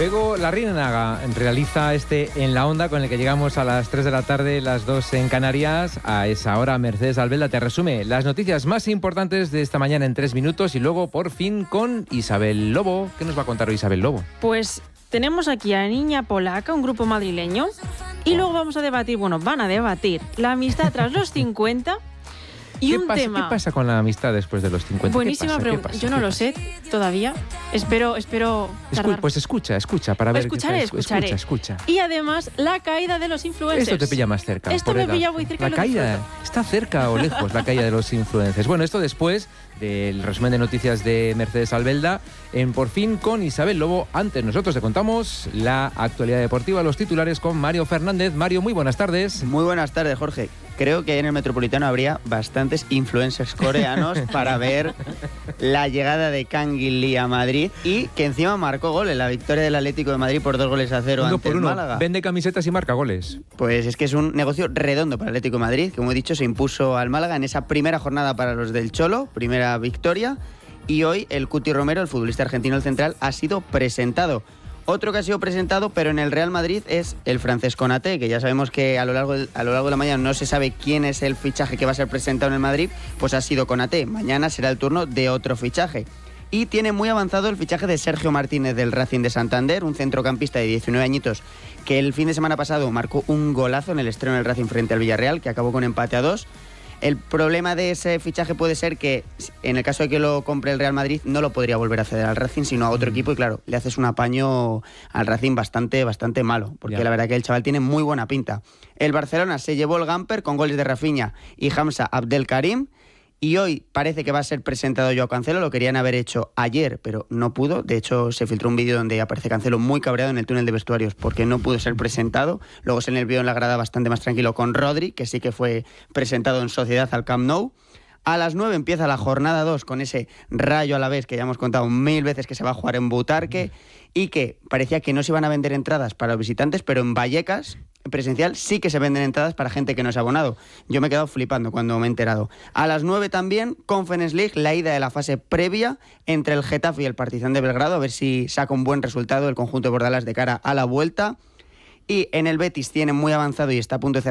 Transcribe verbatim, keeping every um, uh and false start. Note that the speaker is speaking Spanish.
Bego Larrinaga realiza este En la Onda, con el que llegamos a las tres de la tarde, las dos en Canarias. A esa hora, Mercedes Albelda te resume las noticias más importantes de esta mañana en tres minutos y luego, por fin, con Isabel Lobo. ¿Qué nos va a contar hoy Isabel Lobo? Pues tenemos aquí a Niña Polaca, un grupo madrileño, y luego vamos a debatir, bueno, van a debatir la amistad tras los cincuenta. Y ¿Qué un pasa, tema. ¿Qué pasa con la amistad después de los cincuenta? Buenísima pregunta. Yo no lo sé todavía. Espero, espero tardar. Escu pues escucha, escucha para ver. Escucharé, qué escucharé. Escucha, escucha. Y además, la caída de los influencers. Esto te pilla más cerca. Esto me pilla muy cerca. La caída, ¿está cerca o lejos la caída de los influencers? Bueno, esto después del resumen de noticias de Mercedes Albelda, en Por Fin con Isabel Lobo. Antes nosotros te contamos la actualidad deportiva, los titulares con Mario Fernández. Mario, muy buenas tardes. Muy buenas tardes, Jorge. Creo que en el Metropolitano habría bastantes influencers coreanos para ver la llegada de Kang In Lee a Madrid y que encima marcó gol en la victoria del Atlético de Madrid por dos goles a cero uno ante por el uno. Málaga. Vende camisetas y marca goles. Pues es que es un negocio redondo para el Atlético de Madrid. Como he dicho, se impuso al Málaga en esa primera jornada para los del Cholo, primera victoria. Y hoy el Cuti Romero, el futbolista argentino del central, ha sido presentado. Otro que ha sido presentado, pero en el Real Madrid, es el francés Konaté, que ya sabemos que a lo largo de, a lo largo de la mañana no se sabe quién es el fichaje que va a ser presentado en el Madrid, pues ha sido Konaté. Mañana será el turno de otro fichaje. Y tiene muy avanzado el fichaje de Sergio Martínez del Racing de Santander, un centrocampista de diecinueve añitos, que el fin de semana pasado marcó un golazo en el estreno del Racing frente al Villarreal, que acabó con empate a dos. El problema de ese fichaje puede ser que, en el caso de que lo compre el Real Madrid, no lo podría volver a ceder al Racing, sino a otro equipo. Y claro, le haces un apaño al Racing bastante, bastante malo, porque yeah. la verdad que el chaval tiene muy buena pinta. El Barcelona se llevó el Gamper con goles de Rafinha y Hamza Abdelkarim. Y hoy parece que va a ser presentado Joao Cancelo. Lo querían haber hecho ayer, pero no pudo. De hecho, se filtró un vídeo donde aparece Cancelo muy cabreado en el túnel de vestuarios porque no pudo ser presentado. Luego se le vio en la grada bastante más tranquilo con Rodri, que sí que fue presentado en sociedad al Camp Nou. A las nueve empieza la jornada dos con ese Rayo Alavés que ya hemos contado mil veces que se va a jugar en Butarque y que parecía que no se iban a vender entradas para los visitantes, pero en Vallecas presencial sí que se venden entradas para gente que no es abonado. Yo me he quedado flipando cuando me he enterado. A las nueve también, Conference League, la ida de la fase previa entre el Getafe y el Partizan de Belgrado, a ver si saca un buen resultado el conjunto de Bordalás de cara a la vuelta. Y en el Betis tiene muy avanzado y está a punto de cerrar